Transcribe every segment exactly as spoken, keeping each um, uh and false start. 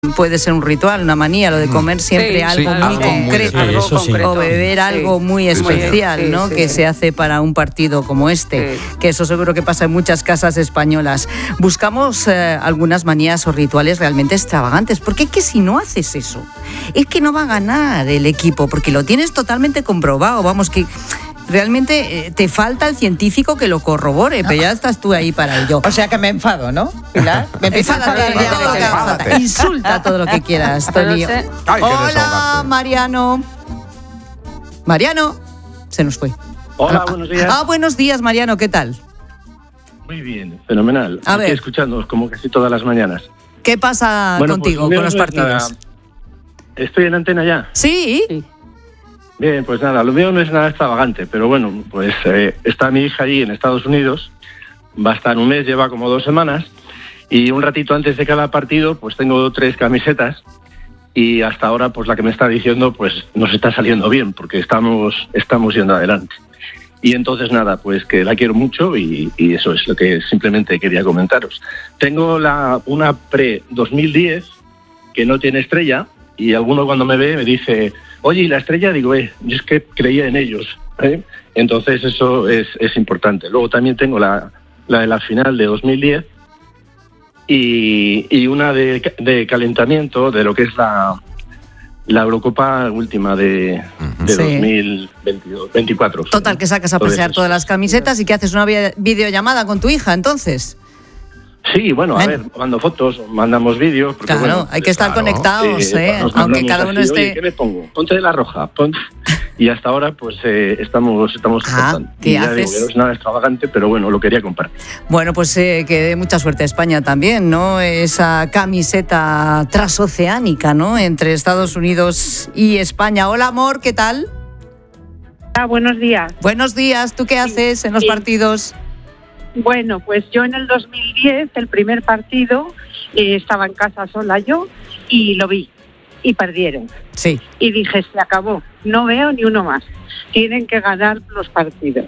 puede ser un ritual, una manía, lo de comer siempre sí, algo sí, muy algo concreto, muy algo concreto. O beber algo sí. muy especial, sí, ¿no? Sí, que sí. se hace para un partido como este, sí. que eso seguro que pasa en muchas casas españolas. Buscamos eh, algunas manías o rituales realmente extravagantes, porque es que si no haces eso, es que no va a ganar el equipo, porque lo tienes totalmente comprobado, vamos, que realmente eh, te falta el científico que lo corrobore, pero ya estás tú ahí para ello. O sea que me enfado, ¿no, Pilar? Me empiezo a enfadar. Insulta todo lo que quieras, Tony. Hola, Mariano. Mariano, se nos fue. Hola, buenos días. Ah, buenos días, Mariano, ¿qué tal? Muy bien, fenomenal. A Aquí ver. escuchándoos como casi todas las mañanas. ¿Qué pasa bueno, contigo pues, con los partidos? Nada. ¿Estoy en antena ya? Sí. sí. Bien, pues nada, lo mío no es nada extravagante, pero bueno, pues eh, está mi hija allí en Estados Unidos, va a estar un mes, lleva como dos semanas, y un ratito antes de cada partido, pues tengo tres camisetas, y hasta ahora, pues la que me está diciendo, pues nos está saliendo bien, porque estamos, estamos yendo adelante. Y entonces nada, pues que la quiero mucho y, y eso es lo que simplemente quería comentaros. Tengo la, una pre dos mil diez que no tiene estrella, y alguno cuando me ve me dice... Oye, ¿y la estrella? Digo, eh, yo es que creía en ellos, ¿eh? Entonces eso es, es importante. Luego también tengo la, la de la final de dos mil diez y, y una de, de calentamiento de lo que es la, la Eurocopa última de, de sí. dos mil veinticuatro. Total, que sacas a pasear todas las camisetas y que haces una videollamada con tu hija, entonces. Sí, bueno, a bueno. ver, mando fotos, mandamos vídeos. Porque, claro, bueno, hay que estar claro, conectados, eh, ¿eh? Aunque cada uno así, esté... Oye, ¿qué me pongo? Ponte de la roja, ponte... Y hasta ahora, pues, eh, estamos estamos ah, ¿qué y ya haces? digo que no es nada extravagante, pero bueno, lo quería compartir. Bueno, pues eh, que dé mucha suerte a España también, ¿no? Esa camiseta transoceánica, ¿no? Entre Estados Unidos y España. Hola, amor, ¿qué tal? Ah, buenos días. Buenos días, ¿tú qué haces en los sí. partidos? Bueno, pues yo en el dos mil diez, el primer partido, eh, estaba en casa sola yo y lo vi y perdieron. Sí. Y dije, se acabó, no veo ni uno más. Tienen que ganar los partidos.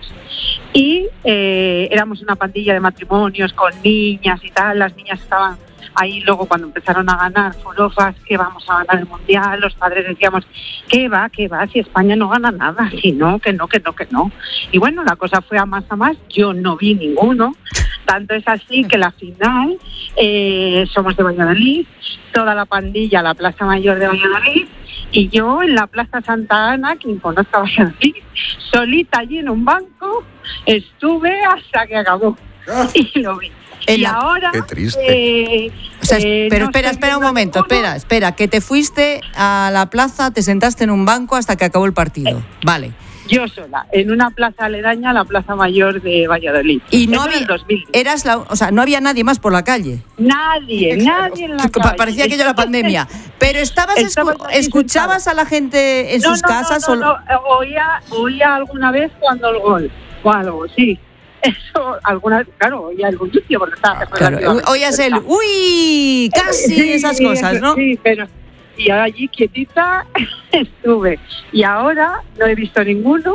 Y eh, éramos una pandilla de matrimonios con niñas y tal, las niñas estaban ahí luego cuando empezaron a ganar forofas, que vamos a ganar el mundial, los padres decíamos, ¿qué va, qué va? Si España no gana nada, si no, que no, que no, que no. Y bueno, la cosa fue a más a más, yo no vi ninguno, tanto es así que la final, eh, somos de Valladolid, toda la pandilla, la Plaza Mayor de Valladolid, y yo en la Plaza Santa Ana, quien conozca Valladolid, solita allí en un banco, estuve hasta que acabó, y lo vi. Y la... ahora... Qué triste. Eh, o sea, eh, pero no espera, espera un momento, ninguno. espera, espera, que te fuiste a la plaza, te sentaste en un banco hasta que acabó el partido. Eh, vale. Yo sola, en una plaza aledaña a la Plaza Mayor de Valladolid. Y no Eso había, dos mil. Eras la, o sea, no había nadie más por la calle. Nadie, nadie en la calle. Parecía aquello la pandemia. Pero estabas, Estaba escu- escuchabas a la gente en no, sus no, casas. No, no, o... no, oía, oía alguna vez cuando el gol o algo, sí. Eso, alguna claro, oía el bullicio porque estaba... Ah, claro. Oías el, uy, casi sí, esas cosas, ¿no? Sí, pero... Y allí quietita estuve. Y ahora no he visto ninguno.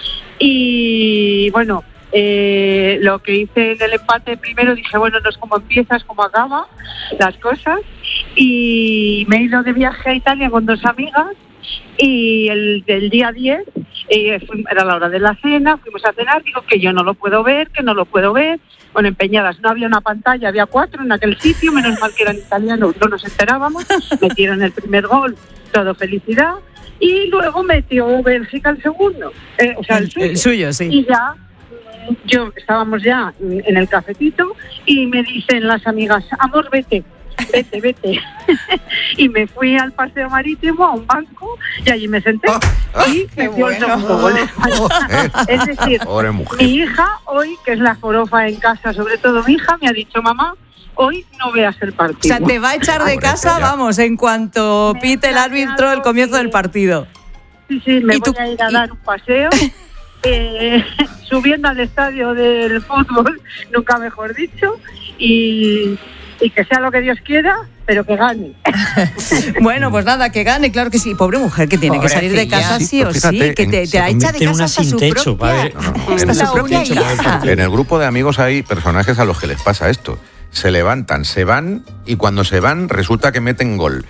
Y bueno, eh, lo que hice en el empate primero, dije, bueno, no es como empieza, es como acaba las cosas. Y me he ido de viaje a Italia con dos amigas. Y el del día diez, eh, fui, era la hora de la cena, fuimos a cenar, digo que yo no lo puedo ver, que no lo puedo ver. Bueno, empeñadas, no había una pantalla, había cuatro en aquel sitio, menos mal que eran italianos, no nos enterábamos, metieron el primer gol, todo felicidad, y luego metió Bélgica el segundo, eh, o sea, el, el, suyo. el suyo, sí. Y ya, yo estábamos ya en el cafetito, y me dicen las amigas, amor, vete. Vete, vete. Y me fui al paseo marítimo, a un banco, y allí me senté. Oh, oh, y me dio el segundo gol. Es decir, mi hija hoy, que es la forofa en casa, sobre todo mi hija, me ha dicho, mamá, hoy no veas el partido. O sea, te va a echar de casa, vamos, en cuanto me pite el árbitro el comienzo del partido. Sí, sí, me voy tú, a ir a dar un paseo. eh, subiendo al estadio del fútbol, nunca mejor dicho, y... y que sea lo que Dios quiera, pero que gane. Bueno, pues nada, que gane, claro que sí. Pobre mujer que tiene Pobre que salir de casa sí, sí o sí, fíjate, que te, te la echa de casa hasta su techo, propia, no, no, hasta en, su propia hija. En el grupo de amigos hay personajes a los que les pasa esto. Se levantan, se van y cuando se van resulta que meten gol.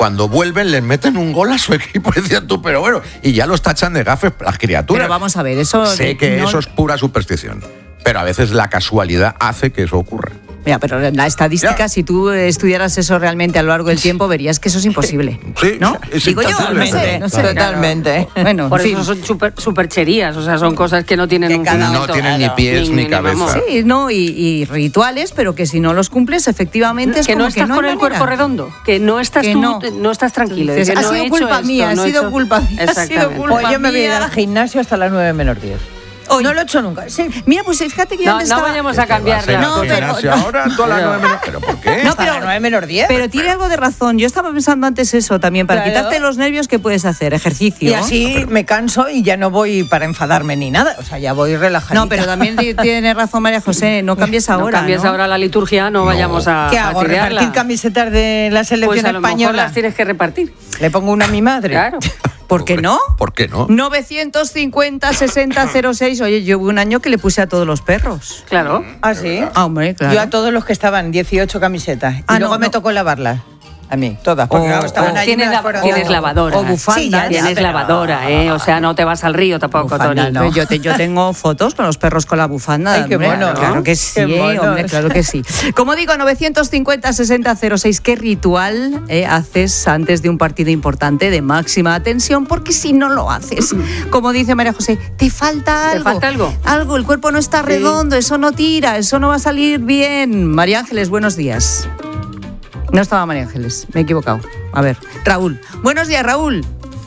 cuando vuelven les meten un gol a su equipo, decías tú, pero bueno, y ya los tachan de gafes las criaturas. Pero vamos a ver, eso... Sé que no... eso es pura superstición, pero a veces la casualidad hace que eso ocurra. Mira, pero la estadística, ya. si tú estudiaras eso realmente a lo largo del tiempo, verías que eso es imposible. Sí, ¿no? es Digo yo, no sé, no sé. Claro. Totalmente. Bueno, por en eso fin. son super, supercherías, o sea, son cosas que no tienen que un cada fundamento. No tienen ni pies ni, ni cabeza. Sí, no, y, y rituales, pero que si no los cumples, efectivamente es que como no estás que no con el manera. cuerpo redondo, que no estás que tú, no. no estás tranquilo. Dices, que ha no sido he hecho culpa esto, mía, no ha he sido hecho... culpa mía, ha sido culpa Pues yo me voy a ir mía. al gimnasio hasta las nueve menos diez. Hoy. No lo he hecho nunca. Sí. Mira, pues fíjate que yo No, antes no estaba... vayamos a cambiarla. No, pero- ahora todas las nueve menos. ¿Pero por qué? No, Hasta pero- las nueve menos diez. Pero tiene algo de razón. Yo estaba pensando antes eso también. Para Claro. quitarte los nervios, ¿qué puedes hacer? Ejercicio. Y así me canso y ya no voy para enfadarme ni nada. O sea, ya voy relajadita. No, pero también ti- tiene razón María José. No cambies No ahora, cambies ¿no? ahora la liturgia, no, No. vayamos a ¿Qué hago? a tirearla. ¿Repartir camisetas de la selección Pues a lo mejor española? las tienes que repartir. Le pongo una a mi madre. Claro. ¿Por qué no? ¿Por qué no? novecientos cincuenta, sesenta, cero seis. Oye, yo hubo un año que le puse a todos los perros. Claro. ¿Ah, sí? Ah, hombre, claro. Yo a todos los que estaban, dieciocho camisetas. Y Ah, luego no, me no. tocó lavarlas. A mí, todas. Porque O- claro, estaban o allí, Tienes, me las la- fueron tienes dando. lavadora. o bufanda. Sí, ya, ya, Tienes pero- lavadora, ¿eh? O sea, no te vas al río tampoco, Bufanda, Tony. no. Yo, te- yo tengo fotos con los perros con la bufanda. Ay, qué hombre. mono, ¿no? Claro que Qué sí, monos. hombre, claro que sí. Como digo, novecientos cincuenta, sesenta, cero seis. ¿Qué ritual eh, haces antes de un partido importante de máxima tensión? Porque si no lo haces, como dice María José, te falta ¿Te algo. falta algo? Algo, el cuerpo no está redondo, eso no tira, eso no va a salir bien. María Ángeles, buenos días. No estaba María Ángeles, me he equivocado. A ver, Raúl. Buenos días, Raúl.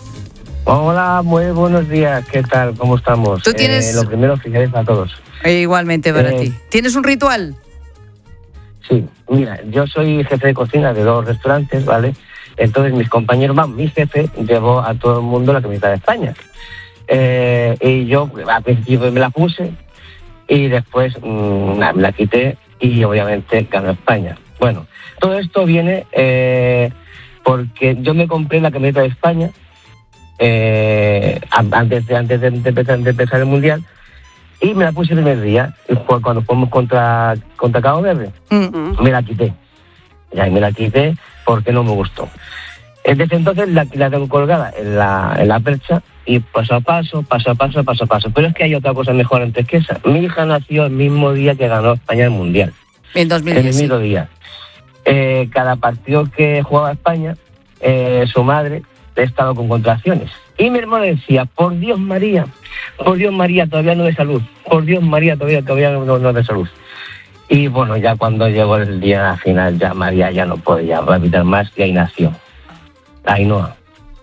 Hola, muy buenos días. ¿Qué tal? ¿Cómo estamos? Tú tienes- Eh, lo primero, felicidades a todos. E igualmente para Eh, ti. ¿Tienes un ritual? Sí, mira, yo soy jefe de cocina de dos restaurantes, ¿vale? Entonces mis compañeros, van, mi jefe, llevó a todo el mundo la camiseta de España. Eh, y yo al principio me la puse y después mmm, me la quité y obviamente ganó España. Bueno, todo esto viene eh, porque yo me compré la camiseta de España eh, antes, de, antes de, empezar, de empezar el Mundial y me la puse el primer día cuando fuimos contra, contra Cabo Verde. Mm. Me la quité. Ya, y me la quité porque no me gustó. Desde entonces la, la tengo colgada en la, en la percha y paso a paso, paso a paso, paso a paso. Pero es que hay otra cosa mejor antes que esa. Mi hija nació el mismo día que ganó España el Mundial. En dos mil El diez. mismo día. Eh, cada partido que jugaba España, eh, su madre ha estado con contracciones. Y mi hermano decía, por Dios María, por Dios María, todavía no de salud. Por Dios María, todavía, todavía no, no de salud. Y bueno, ya cuando llegó el día final, ya María ya no podía evitar más y ahí nació. Ainhoa.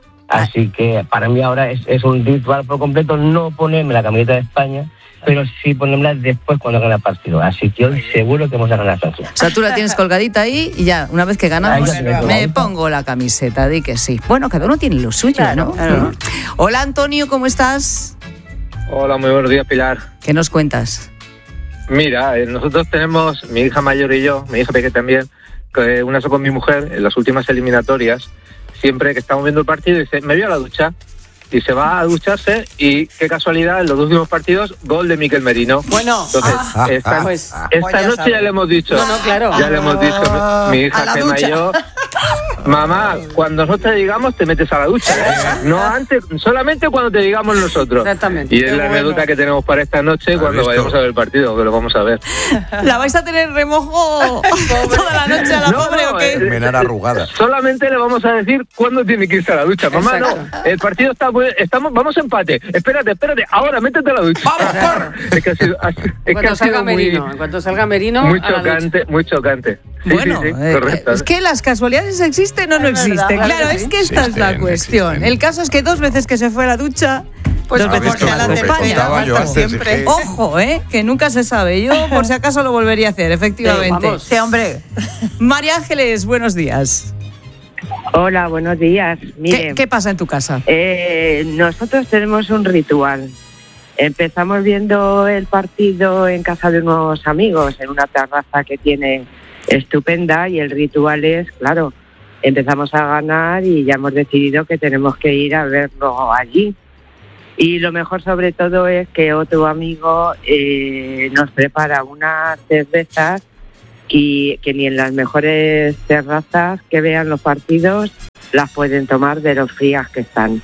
Así que para mí ahora es, es un ritual por completo no ponerme la camiseta de España, pero sí ponérmela después cuando gane el partido. Así que hoy seguro que vamos a ganar Francia. O sea, tú la tienes colgadita ahí y ya, una vez que ganamos, Ahí la tengo. me pongo la camiseta, di que sí. Bueno, cada uno tiene lo suyo, Claro, ¿no? claro. Hola, Antonio, ¿cómo estás? Hola, muy buenos días, Pilar. ¿Qué nos cuentas? Mira, eh, nosotros tenemos, mi hija mayor y yo, mi hija pequeña también, que una con mi mujer en las últimas eliminatorias, siempre que estamos viendo el partido, dice, me voy a la ducha. Y se va a ducharse y qué casualidad, en los dos últimos partidos, gol de Miquel Merino. Bueno, Entonces, ah, esta, pues, esta pues ya noche sabes. ya le hemos dicho, No, no, claro. ya le hemos dicho, mi, mi A hija la Gemma ducha. y yo, mamá, cuando nosotros te digamos te metes a la ducha, ¿eh? No antes, solamente cuando te digamos nosotros. Exactamente. Y es Qué la bueno. anécdota que tenemos para esta noche ¿Has cuando visto? vayamos a ver el partido, que lo vamos a ver. ¿La vais a tener remojo toda la noche a la No, pobre no, o qué? eh, Terminar arrugada. Solamente le vamos a decir cuándo tiene que irse a la ducha. Mamá, Exacto. no, el partido está muy, estamos, vamos a empate. Espérate, espérate, ahora métete a la ducha. ¡Vamos, corre! Es que ha sido, ha- es En que cuanto ha salga sido muy, Merino, en cuanto salga Merino, muy a la ducha. chocante, muy chocante. Sí, Bueno, sí, sí, eh, correcto. es que las casualidades existen o no Es verdad, existen. claro Claro, que es sí. que esta es la Existen, cuestión. existen. El caso es que dos veces que se fue a la ducha, Pues dos no, veces porque que la ganó de España. España, yo hasta antes, siempre. dije- Ojo, ¿eh? Que nunca se sabe. Yo, por si acaso, lo volvería a hacer, efectivamente. vamos. Sí, hombre. María Ángeles, buenos días. Hola, buenos días. Mire, ¿Qué, qué pasa en tu casa? eh, nosotros tenemos un ritual. Empezamos viendo el partido en casa de unos amigos, en una terraza que tiene estupenda, y el ritual es, claro, empezamos a ganar y ya hemos decidido que tenemos que ir a verlo allí. Y lo mejor sobre todo es que otro amigo eh, nos prepara unas cervezas y que ni en las mejores terrazas que vean los partidos las pueden tomar de lo frías que están.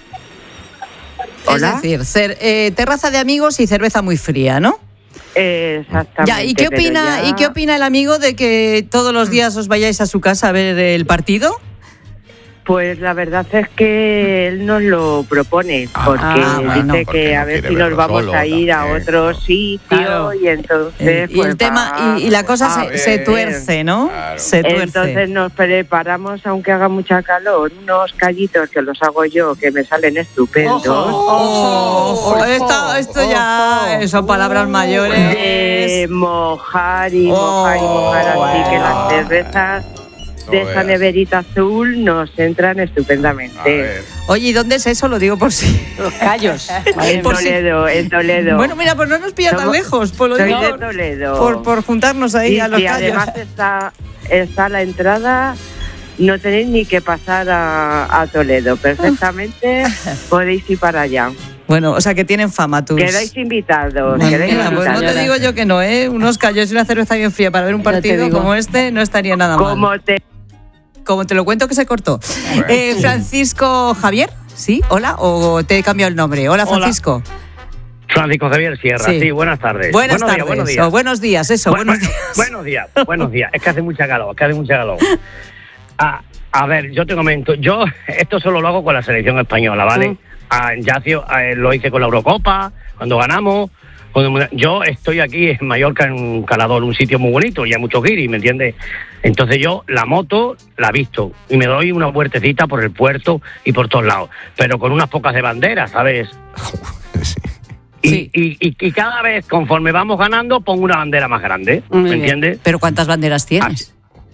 ¿Hola? Es decir, cer- eh, terraza de amigos y cerveza muy fría, ¿no? Exactamente. Ya, ¿y qué opina, ya... ¿y qué opina el amigo de que todos los días os vayáis a su casa a ver el partido? Pues la verdad es que él nos lo propone, porque ah, bueno, dice porque que no a ver quiere si nos verlo vamos solo a ir también, a otro ¿no? sitio Claro. y entonces Eh, y pues el tema va- y, y la cosa a se, ver. se tuerce, ¿no? Claro. Se tuerce. Entonces nos preparamos, aunque haga mucha calor, unos callitos que los hago yo, que me salen estupendos. Ojo, ojo, esto, esto ya son palabras mayores. De mojar y mojar y mojar así que las cervezas de esa neverita azul nos entran estupendamente. Oye, ¿y dónde es eso? Lo digo por si. Los callos. En Por si- Toledo, en Toledo. Bueno, mira, pues no nos pilla tan Somos- lejos, por lo soy digo. de Toledo. Por, por juntarnos ahí Sí, a los sí, callos. además está, está la entrada, no tenéis ni que pasar a, a Toledo. Perfectamente podéis ir para allá. Bueno, o sea que tienen fama tus. Quedáis invitados. Madre quedáis mía, pues no invitados. te digo yo que no, ¿eh? Unos callos y una cerveza bien fría para ver un Ya te partido digo. como este no estaría nada mal. Como te Como te lo cuento que se cortó. Eh, Francisco Javier, ¿sí? Hola, o te he cambiado el nombre. Hola, Hola. Francisco. Francisco Javier Sierra, Sí. sí, buenas tardes. Buenas buenos tardes. Días, buenos días. O buenos días, eso, Bu- buenos bu- días. Buenos días, buenos días. Es que hace mucha calor, es que hace mucha calor. A, a ver, yo te comento, yo esto solo lo hago con la selección española, ¿vale? Mm. Ah, ya hacía- eh, lo hice con la Eurocopa, cuando ganamos. Cuando- yo estoy aquí en Mallorca, en un Calador, un sitio muy bonito, y hay muchos guiris, ¿me entiendes? Entonces yo la moto la visto y me doy una vueltecita por el puerto y por todos lados, pero con unas pocas de banderas, ¿sabes? Sí. Y, Sí. y, y, y cada vez, conforme vamos ganando, pongo una bandera más grande, Muy ¿me bien. entiendes? Pero ¿cuántas banderas tienes?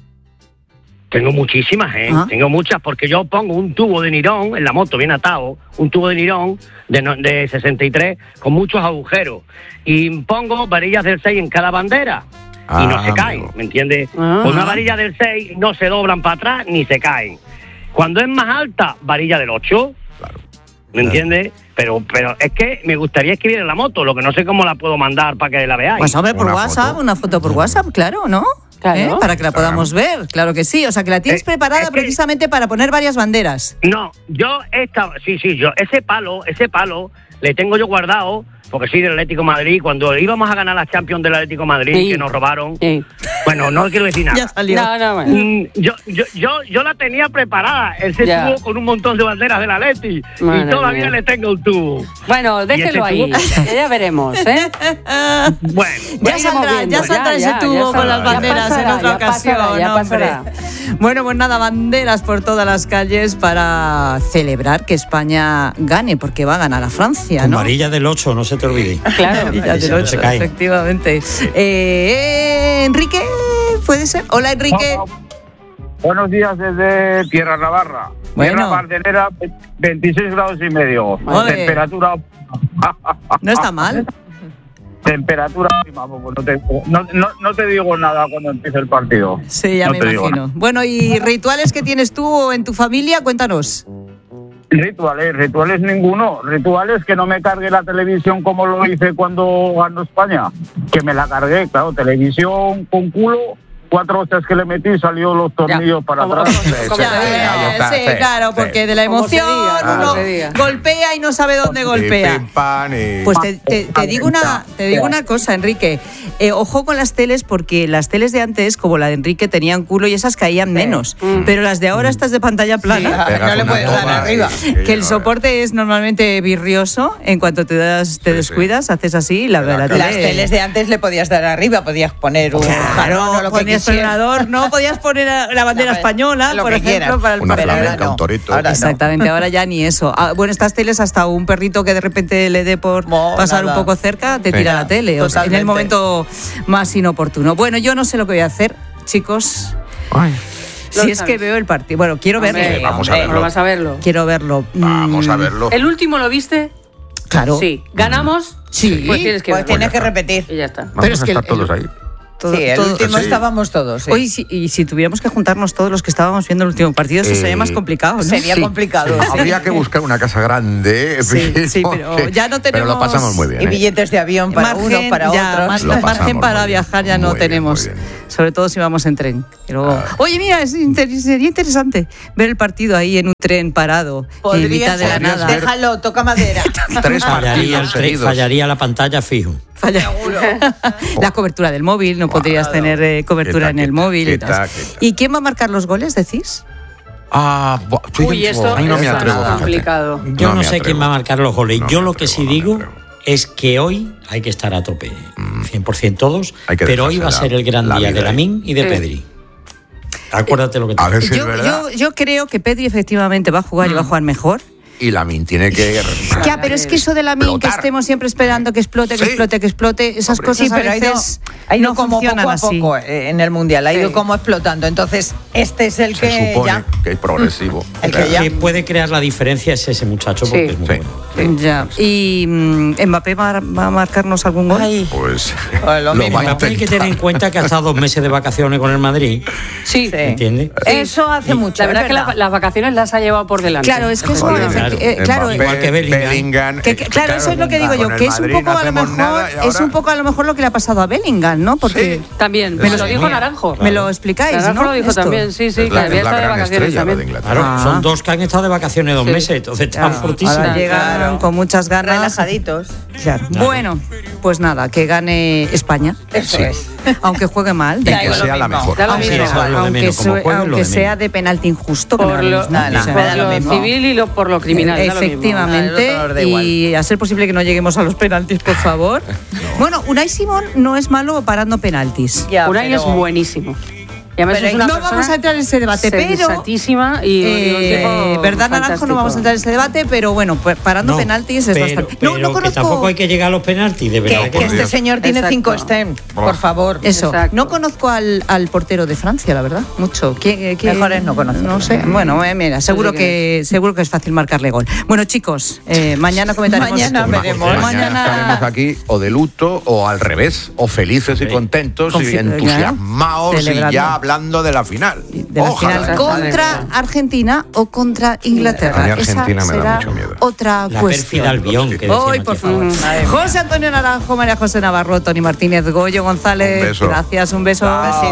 Tengo muchísimas, ¿eh? Ah. Tengo muchas, porque yo pongo un tubo de nirón en la moto, bien atado, un tubo de nirón de, no- de sesenta y tres con muchos agujeros. Y pongo varillas del seis en cada bandera. Y no Ah, se caen, amigo. ¿me entiendes? Ah. Con una varilla del seis no se doblan para atrás ni se caen. Cuando es más alta, varilla del ocho. Claro. ¿Me entiendes? Pero pero es que me gustaría escribir en la moto, lo que no sé cómo la puedo mandar para que la veáis. Pues hombre, por Una WhatsApp, foto. una foto por WhatsApp, claro, ¿no? Claro. ¿Eh? Para que la podamos ver, claro que sí. O sea, que la tienes Eh, preparada es que- precisamente para poner varias banderas. No, yo esta, sí, sí, yo ese palo, ese palo le tengo yo guardado porque soy del Atlético de Madrid. Cuando íbamos a ganar la Champions del Atlético de Madrid, Sí. que nos robaron, Sí. bueno, no quiero decir Ya nada. salió. No, no, bueno. Mm, Yo, yo, yo, yo la tenía preparada, ese Ya. tubo con un montón de banderas del Atleti Madre y todavía mía. le tengo el tubo. Bueno, déjelo ese ahí. tubo? Ya veremos, ¿eh? Bueno, Ya iremos saldrá, viendo, ya saldrá ya, ese ya, tubo ya con saldrá. las Ya banderas pasará, en otra ya ocasión, pasará, ya hombre. pasará. Bueno, pues nada, banderas por todas las calles para celebrar que España gane, porque va a ganar a Francia, Con ¿no? varilla del ocho, no se te olvide. Claro. Y ya Ahí del se- ocho, se cae. efectivamente. Eh, Enrique, ¿puede ser? Hola, Enrique. Buenos días desde Tierra Navarra. Bueno. Tierra Bardelera, veintiséis grados y medio. Ole. Temperatura. No está mal. Temperatura óptima, pues no te, no, no, no te digo nada cuando empiece el partido. Sí, ya No me te digo imagino. Bueno, ¿y rituales que tienes tú o en tu familia? Cuéntanos. Rituales, rituales ninguno. Rituales que no me cargue la televisión como lo hice cuando ganó España. Que me la cargué, claro, televisión con culo. Cuatro hostias que le metí, salió los tornillos Ya. para Como- atrás. como- Ya, se diga, eh, está, sí, sí, claro, sí. porque de la Como se emoción diga, como uno se diga. golpea y no sabe dónde golpea. Y pim, pam, y- Pues te, te- te digo una, te digo una cosa, Enrique. Eh, ojo con las teles, porque las teles de antes, como la de Enrique, tenían culo y esas caían menos. Mm. Pero las de ahora, estas de pantalla plana, Pegas no le una puedes dar toma arriba. y- que el soporte es normalmente virrioso. En cuanto te das, te Sí, descuidas, haces así y la, Pero la claro. Las teles de antes le podías dar arriba, podías poner un jarrón Claro, o lo que ponías el quisieras. ordenador, no podías poner a- la bandera No, española, lo por que ejemplo, quieras. para el Una partido. flamenca, ahora no. un torito. Ahora no. Exactamente, ahora ya ni eso. Ah, bueno, estas teles hasta un perrito que de repente le dé por No, pasar nada. un poco cerca, te Sí. tira la tele. O sea, en el Totalmente. momento más inoportuno. Bueno, yo no sé lo que voy a hacer, chicos. Ay, Si Lo es sabes. que veo el partido. Bueno, quiero verlo. Hombre, vamos a hombre, verlo. Vamos a verlo. Quiero verlo. vamos a Mm, verlo. ¿El último lo viste? Claro. Sí. ¿Ganamos? Sí. Pues tienes que Pues verlo. tienes que repetir. Y ya está. Vamos pero es a que estar el- todos el- ahí. Todo- Sí, el todo- último sí. estábamos todos. sí. Oye, si- y si tuviéramos que juntarnos todos los que estábamos viendo el último partido, eso Eh, sería más complicado, ¿no? Sería Sí. complicado. sí. Habría que buscar una casa grande. Sí, sí, pero ya no Pero lo tenemos- pasamos muy bien. Y ¿eh? billetes de avión para Margen, uno, para ya, otros. mar- Lo margen pasamos para muy bien. viajar ya no Muy bien, tenemos. muy bien. sobre todo si vamos en tren. Pero, oye, mira, es inter- sería interesante ver el partido ahí en un tren parado, en mitad de la nada. Déjalo, toca madera. Tres fallaría, partidos el tren, seguidos. fallaría la pantalla fijo. Falla. La cobertura del móvil, no podrías tener eh, cobertura Quita, en el quita, móvil. y, quita, tal. quita. ¿Y quién va a marcar los goles, decís? Ah, bu- estoy Uy, dentro. esto Ahí no me es atrevo, fíjate. complicado. Yo no, me sé atrevo. quién va a marcar los goles. No Yo me lo que atrevo, sí no me digo atrevo. es que hoy hay que estar a tope, cien por ciento todos, Hay que pero hoy va a dejarse ser el gran la día vida de ahí. Lamine y de Sí. Pedri. Acuérdate lo que te A ver digo. si es Yo, verdad. yo, yo creo que Pedri efectivamente va a jugar y va a jugar mejor. Y Lamine tiene que... Ya, pero es que eso de Lamine, que Explotar. estemos siempre esperando que explote, que Sí. explote, que explote, esas Hombre. cosas Sí, pero a ha ido, veces ha ido no como funcionan poco a así. poco eh, en el Mundial, ha ido Sí. como explotando. Entonces, este es el Se que supone ya... que es progresivo. El que Claro. ya- Que puede crear la diferencia es ese muchacho porque Sí. es muy Sí. bueno. Ya. ¿Y mm, Mbappé va, va a marcarnos algún gol? Ay, Pues Pues lo lo mismo. va a Mbappé hay que tener en intentar. cuenta que ha estado dos meses de vacaciones con el Madrid, Sí. Sí. ¿entiendes? Eso hace mucho. La verdad es que verdad. la- las vacaciones las ha llevado por delante. Claro, es que es Joder, muy claro. efecti- eh, claro, Mbappé, igual que Bellingham. Bellingham, que- eh, que- claro, eso es lo que digo yo, con el que es un Madrid poco no a lo hacemos mejor, nada y es ahora- un poco a lo mejor lo que le ha pasado a Bellingham, ¿no? Porque Sí. También, Me me lo lo dijo tenía. Naranjo. me lo explicáis, Naranjo ¿no? lo dijo Esto. también, sí, sí, Es que la, había es la estado de gran vacaciones estrella, la de también. Inglaterra. Claro, Ah. son dos que han estado de vacaciones dos Sí. meses, entonces están Claro, fortísimos. ahora llegaron Claro. con muchas ganas. Relajaditos. Claro. Bueno, pues nada, que gane España, Eso Sí. es. aunque juegue mal. Y Da que igual lo sea la mismo. mejor. Da lo Aunque, mismo. Sí, eso es lo de aunque menos, como sue- juegue, lo aunque de sea menos. de penalti injusto, que me Por da lo, mismo. no, no, O sea, me da por lo lo mismo. civil y lo, por lo criminal. da lo mismo. Efectivamente, Al otro da igual. y a ser posible que no lleguemos a los penaltis, por favor. Bueno, Unai Simón no es malo parando penaltis. Ya, Unai pero- es buenísimo. Y además Pero es una no persona vamos a entrar en ese debate, pero sensatísima y, y un eh, tipo verdad Naranjo, fantástico. no vamos a entrar en ese debate, pero bueno, pues parando No, penaltis es pero, bastante. pero No, no que conozco. tampoco hay que llegar a los penaltis, de verdad. Que, que que no. este señor tiene Exacto. cinco STEM, por favor. Eso, Exacto. no conozco al, al portero de Francia, la verdad, mucho. ¿Quién, quién- Mejor es no conocerlo. No sé, bueno, eh, mira, seguro sé que seguro que es fácil marcarle gol. Bueno, chicos, eh, mañana comentaremos. Mañana veremos. Mañana, Mañana- estaremos aquí o de luto o al revés, o felices y Sí. contentos Confi- y entusiasmados y Celebrando. ya hablando de la final. De la Ojalá. final contra Argentina o contra Inglaterra. A mí Argentina Esa me da será mucho miedo. otra La cuestión. pérfida Albión, que decía Hoy, Mati por Favor. favor. Madre mía. José Antonio Naranjo, María José Navarro, Tony Martínez, Goyo González. Un beso. Gracias, un beso. Besito.